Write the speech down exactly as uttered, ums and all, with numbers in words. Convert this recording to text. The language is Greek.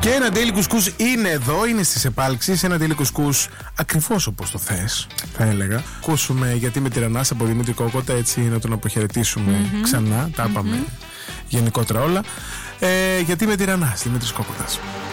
Και ένα Daily Κουσκούς είναι εδώ, είναι στις επάλξεις. Ένα Daily Κουσκούς ακριβώς όπως το θες, θα έλεγα. Ακούσουμε γιατί με τυραννάς από Δημήτρη Κόκοτα, έτσι να τον αποχαιρετήσουμε mm-hmm. ξανά. Τα είπαμε mm-hmm. γενικότερα όλα. Ε, γιατί με τυραννάς, Δημήτρης Κόκοτας.